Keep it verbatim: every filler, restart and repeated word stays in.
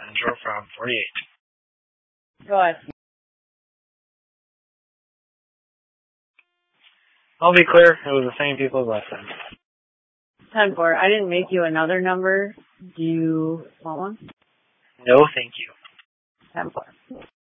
Central from forty-eight. Go ahead. I'll be clear, it was the same people as last time. ten four. I didn't make you another number. Do you want one? No, thank you. ten four.